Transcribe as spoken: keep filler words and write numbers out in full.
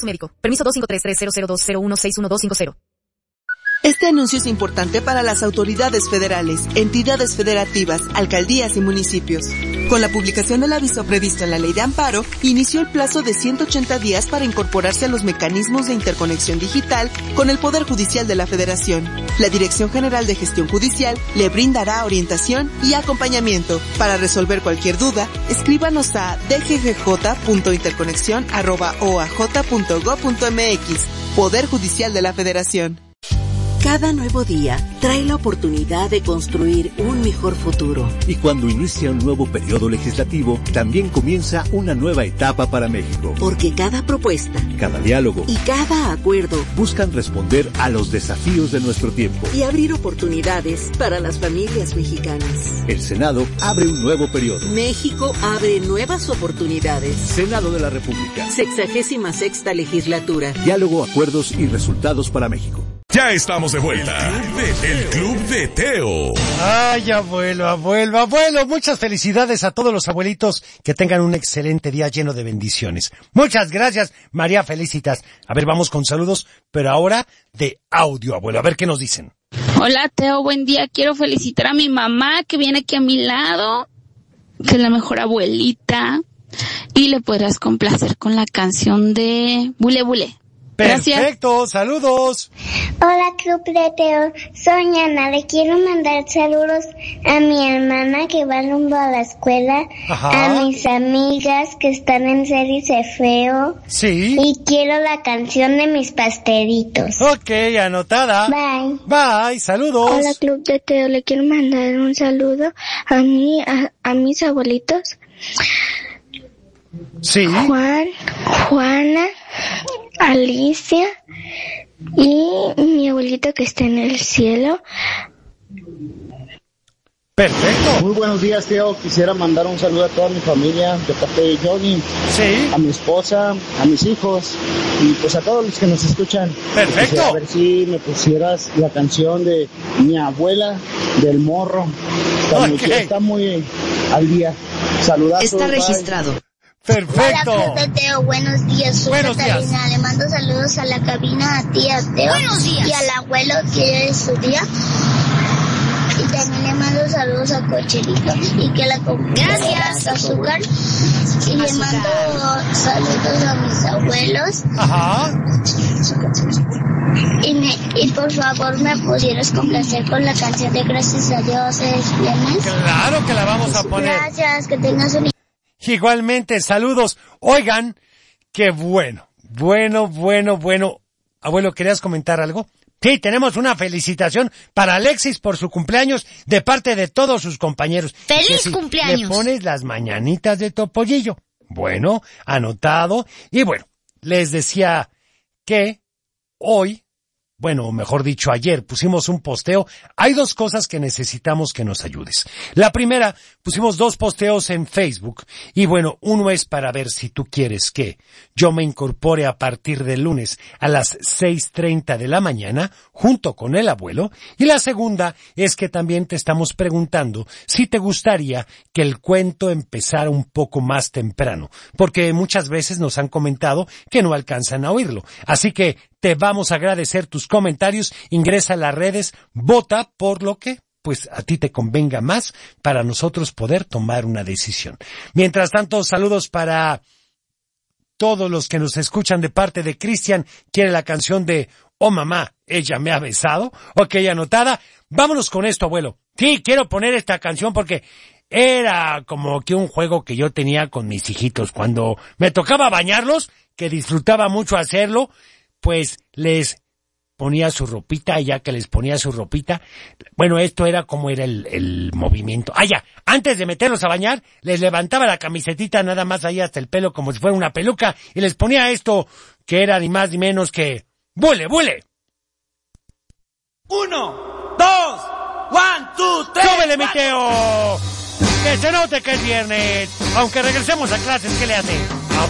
tu médico. Permiso dos cinco tres tres cero cero dos cero uno seis uno dos cinco cero. Este anuncio es importante para las autoridades federales, entidades federativas, alcaldías y municipios. Con la publicación del aviso previsto en la Ley de Amparo, inició el plazo de ciento ochenta días para incorporarse a los mecanismos de interconexión digital con el Poder Judicial de la Federación. La Dirección General de Gestión Judicial le brindará orientación y acompañamiento. Para resolver cualquier duda, escríbanos a d g g j punto interconexión arroba o a j punto gob punto m x. Poder Judicial de la Federación. Cada nuevo día trae la oportunidad de construir un mejor futuro. Y cuando inicia un nuevo periodo legislativo, también comienza una nueva etapa para México. Porque cada propuesta, cada diálogo y cada acuerdo buscan responder a los desafíos de nuestro tiempo y abrir oportunidades para las familias mexicanas. El Senado abre un nuevo periodo. México abre nuevas oportunidades. Senado de la República. Sexagésima sexta legislatura. Diálogo, acuerdos y resultados para México. Ya estamos de vuelta. El Club de Teo. Ay, abuelo, abuelo, abuelo. Muchas felicidades a todos los abuelitos. Que tengan un excelente día lleno de bendiciones. Muchas gracias, María, felicitas. A ver, vamos con saludos, pero ahora de audio, abuelo. A ver qué nos dicen. Hola, Teo, buen día. Quiero felicitar a mi mamá que viene aquí a mi lado, que es la mejor abuelita. Y le podrás complacer con la canción de Bule Bule. Perfecto, gracias. Saludos. Hola, Club de Teo. Soy Ana. Le quiero mandar saludos a mi hermana que va rumbo a la escuela. Ajá. A mis amigas que están en Cerice Feo. Sí. Y quiero la canción de mis pastelitos. Ok, anotada. Bye. Bye, saludos. Hola, Club de Teo. Le quiero mandar un saludo a mí, a, a mis abuelitos. Sí. Juan, Juana, Alicia y mi abuelito que está en el cielo. Perfecto. Muy buenos días, Teo. Quisiera mandar un saludo a toda mi familia de parte de Johnny. Sí. A mi esposa, a mis hijos y pues a todos los que nos escuchan. Perfecto. Quisiera ver si me pusieras la canción de mi abuela del morro. Está, okay. muy, está muy al día. Saludazos. Está registrado. Bye. Perfecto. Hola, Club de Teo, buenos días. Soy buenos Catalina. Días. Le mando saludos a la cabina, a ti, a Teo. Buenos días. Y al abuelo que es su día. Y también le mando saludos a Cocherito y que la Gracias. azúcar. Y le mando saludos a mis abuelos. Ajá. Y, me, y por favor me pudieras complacer con la canción de Gracias a Dios es viernes. Claro que la vamos a poner. Gracias, que tengas un... Igualmente, saludos. Oigan, qué bueno, bueno, bueno, bueno. Abuelo, ¿querías comentar algo? Sí, tenemos una felicitación para Alexis por su cumpleaños de parte de todos sus compañeros. ¡Feliz sí, cumpleaños! Le pones las mañanitas de Topollillo. Bueno, anotado. Y bueno, les decía que hoy, bueno, mejor dicho, ayer pusimos un posteo. Hay dos cosas que necesitamos que nos ayudes. La primera, pusimos dos posteos en Facebook. Y bueno, uno es para ver si tú quieres que yo me incorpore a partir del lunes a las seis treinta de la mañana junto con el abuelo. Y la segunda es que también te estamos preguntando si te gustaría que el cuento empezara un poco más temprano. Porque muchas veces nos han comentado que no alcanzan a oírlo. Así que te vamos a agradecer tus comentarios, ingresa a las redes, vota por lo que pues a ti te convenga más para nosotros poder tomar una decisión. Mientras tanto, saludos para todos los que nos escuchan de parte de Cristian. Quiere la canción de Oh Mamá, ella me ha besado. Ok, anotada. Vámonos con esto, abuelo. Sí, quiero poner esta canción porque era como que un juego que yo tenía con mis hijitos. Cuando me tocaba bañarlos, que disfrutaba mucho hacerlo, pues les ponía su ropita, y ya que les ponía su ropita, bueno, esto era como era el, el movimiento. Ah, ya, antes de meterlos a bañar, les levantaba la camisetita nada más ahí hasta el pelo, como si fuera una peluca, y les ponía esto, que era ni más ni menos que ¡Bule, bule! Uno, dos, one, two, tres. ¡Súbele, mi Teo! Que se note que es viernes, aunque regresemos a clases, ¿qué le hace?